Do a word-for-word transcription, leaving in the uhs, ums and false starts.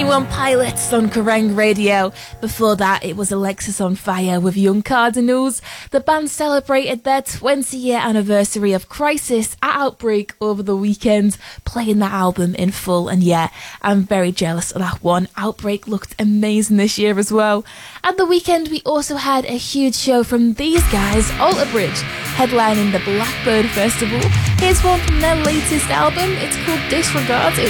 twenty-one Pilots on Kerrang Radio. Before that, it was Alexisonfire with Young Cardinals. The band celebrated their twenty-year anniversary of Crisis at Outbreak over the weekend, playing that album in full. And yeah, I'm very jealous of that one. Outbreak looked amazing this year as well. At the weekend, we also had a huge show from these guys, Alter Bridge, headlining the Blackbird Festival. Here's one from their latest album. It's called Disregard. It